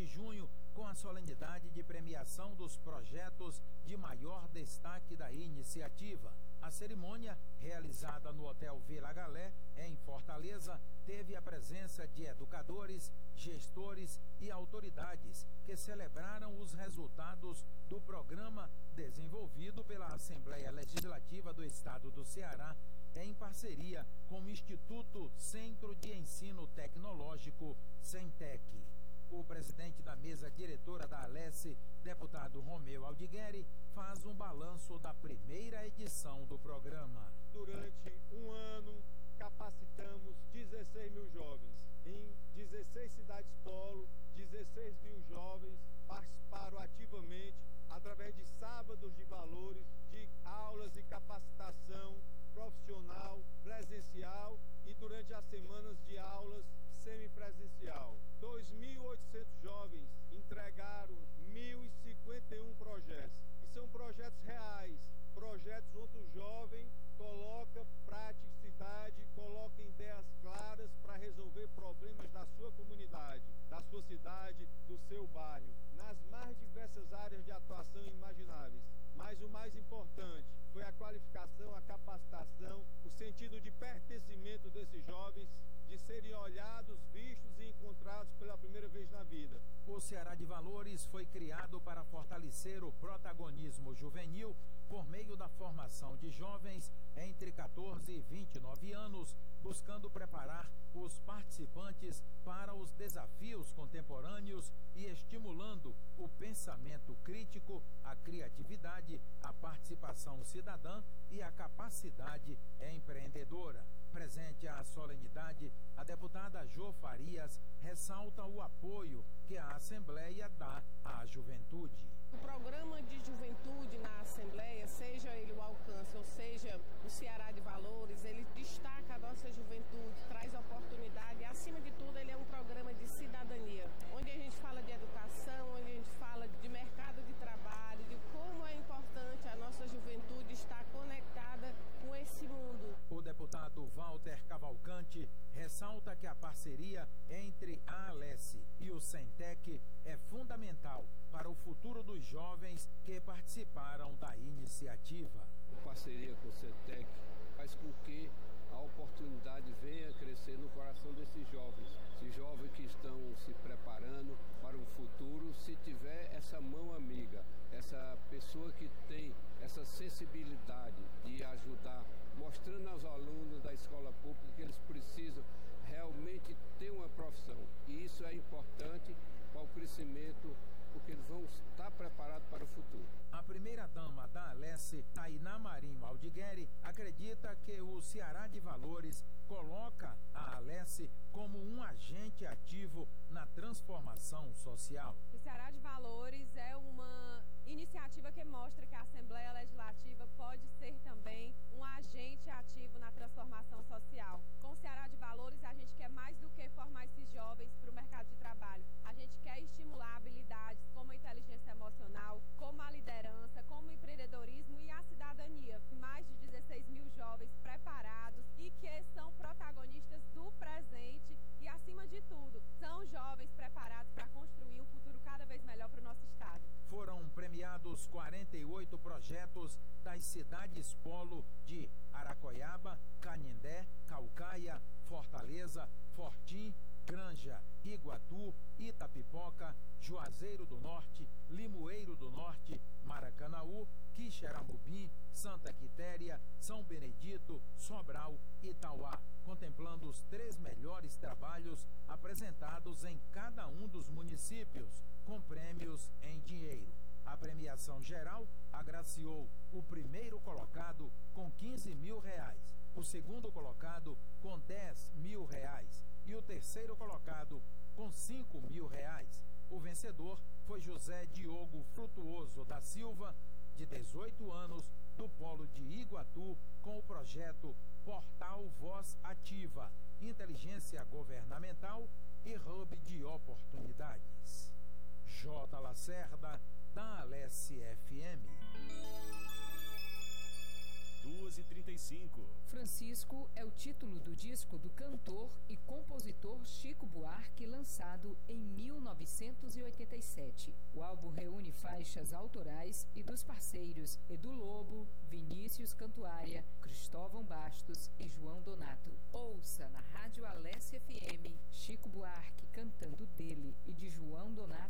de junho, com a solenidade de premiação dos projetos de maior destaque da iniciativa. A cerimônia, realizada no Hotel Vila Galé, em Fortaleza, teve a presença de educadores, gestores e autoridades que celebraram os resultados do programa desenvolvido pela Assembleia Legislativa do Estado do Ceará, em parceria com o Instituto Centro de Ensino Tecnológico, Centec. O presidente da mesa diretora da Alesse, deputado Romeu Aldigueri, faz um balanço da primeira edição do programa. Durante um ano, capacitamos 16 mil jovens. Em 16 cidades polo, 16 mil jovens participaram ativamente através de sábados de valores, de aulas e capacitação profissional, presencial e durante as semanas de aulas semipresencial. 2.800 jovens entregaram 1.051 projetos. E são projetos reais, projetos onde o jovem coloca praticidade, coloca ideias claras para resolver problemas da sua comunidade, da sua cidade, do seu bairro, nas mais diversas áreas de atuação imagináveis. Mas o mais importante foi a qualificação, a capacitação, o sentido de pertencimento desses jovens, de serem olhados, vistos e encontrados pela primeira vez na vida. O Ceará de Valores foi criado para fortalecer o protagonismo juvenil por meio da formação de jovens entre 14 e 29 anos, buscando preparar os participantes para os desafios contemporâneos e estimulando o pensamento crítico, a criatividade, a participação cidadã e a capacidade empreendedora. Presente à solenidade, a deputada Jô Farias ressalta o apoio que a Assembleia dá à juventude. O programa de juventude na Assembleia, seja ele o alcance ou seja o Ceará de Valores, ele destaca a nossa juventude, traz oportunidade e, acima de tudo, ele é um programa de cidadania, onde a gente fala de educação, onde a gente fala de mercado de trabalho, de como é importante a nossa juventude estar conectada com esse mundo. O deputado Walter Cavalcante ressalta que a parceria entre a Alesse e o Centec é fundamental para o futuro dos jovens que participaram da iniciativa. A parceria com o Centec faz com que a oportunidade venha a crescer no coração desses jovens. Esses jovens que estão se preparando para o futuro, se tiver essa mão amiga, essa pessoa que tem essa sensibilidade de ajudar, mostrando aos alunos da escola pública que eles precisam realmente ter uma profissão. E isso é importante para o crescimento, porque eles vão estar preparados para o futuro. A primeira-dama da Alesse, Tainá Marinho Aldigueri, acredita que o Ceará de Valores coloca a Alesse como um agente ativo na transformação social. O Ceará de Valores é uma iniciativa que mostra que a Assembleia Legislativa pode ser também um agente ativo na transformação social. Com o Ceará de Valores, a gente quer mais do que formar esses jovens para o mercado de trabalho. A gente quer estimular habilidades como a inteligência emocional, como a liderança, como o empreendedorismo e a cidadania. Mais de 16 mil jovens preparados e que são protagonistas do presente e, acima de tudo, são jovens preparados para construir um futuro cada vez melhor para o nosso estado. Foram premiados 48 projetos das cidades polo de Aracoiaba, Canindé, Caucaia, Fortaleza, Fortim, Granja, Iguatu, Itapipoca, Juazeiro do Norte, Limoeiro do Norte, Maracanaú, Quixeramobim, Santa Quitéria, São Benedito, Sobral e Tauá, contemplando os 3 melhores trabalhos apresentados em cada um dos municípios, com prêmios em dinheiro. A premiação geral agraciou o primeiro colocado com R$15 mil, o segundo colocado com R$10 mil e o terceiro colocado com R$5 mil. O vencedor foi José Diogo Frutuoso da Silva, de 18 anos, do Polo de Iguatu, com o projeto Portal Voz Ativa, Inteligência Governamental e Hub de Oportunidades. J. Lacerda, da Alesse FM. 2h35. Francisco é o título do disco do cantor e compositor Chico Buarque, lançado em 1986. 1987. O álbum reúne faixas autorais e dos parceiros Edu Lobo, Vinícius Cantuária, Cristóvão Bastos e João Donato. Ouça na Rádio Alessia FM Chico Buarque cantando dele e de João Donato